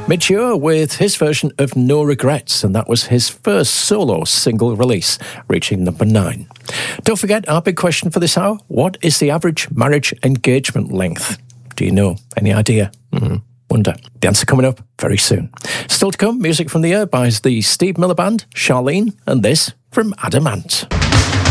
Mature with his version of No Regrets, and that was his first solo single release, reaching number 9. Don't forget our big question for this hour: what is the average marriage engagement length? Do you know? Any idea? Wonder. The answer coming up very soon. Still to come, music from the air by the Steve Miller Band, Charlene, and this from Adamant.